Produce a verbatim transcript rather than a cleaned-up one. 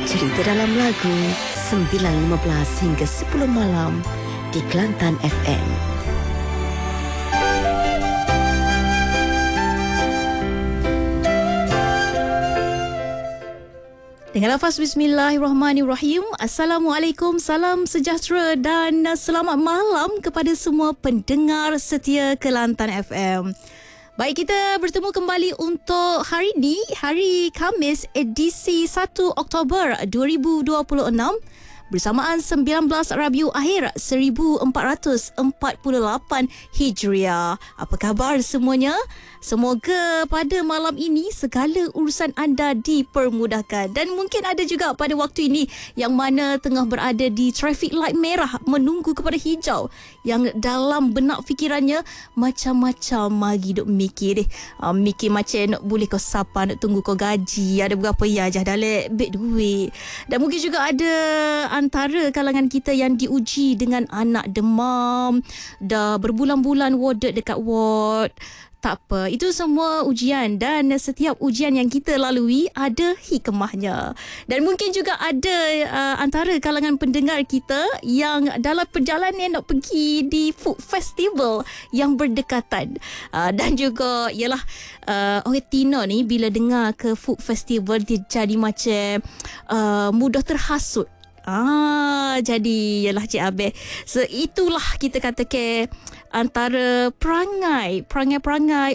Cerita dalam lagu sembilan lima belas hingga sepuluh malam di Kelantan F M. Dengan lafaz Bismillahirrahmanirrahim. Assalamualaikum, salam sejahtera dan selamat malam kepada semua pendengar setia Kelantan F M. Baik, kita bertemu kembali untuk hari ini, hari Khamis, edisi satu Oktober dua ribu dua puluh enam. Bersamaan sembilan belas Rabiul Akhir seribu empat ratus empat puluh lapan Hijriah. Apa khabar semuanya? Semoga pada malam ini segala urusan anda dipermudahkan. Dan mungkin ada juga pada waktu ini yang mana tengah berada di traffic light merah menunggu kepada hijau, yang dalam benak fikirannya macam-macam lagi duk mikir deh. Uh, mikir macam nak boleh kau sapa, nak tunggu kau gaji, ada berapa ya jah dah lebih duit. Dan mungkin juga ada antara kalangan kita yang diuji dengan anak demam, dah berbulan-bulan warded dekat ward. Tak apa, itu semua ujian, dan setiap ujian yang kita lalui ada hikmahnya. Dan mungkin juga ada uh, antara kalangan pendengar kita yang dalam perjalanan nak pergi di food festival yang berdekatan. Uh, dan juga ialah uh, orang Tino ni bila dengar ke food festival dia jadi macam uh, mudah terhasut. Ah, jadi ialah Cik Abel. So itulah kita kata ke antara perangai, perangai-perangai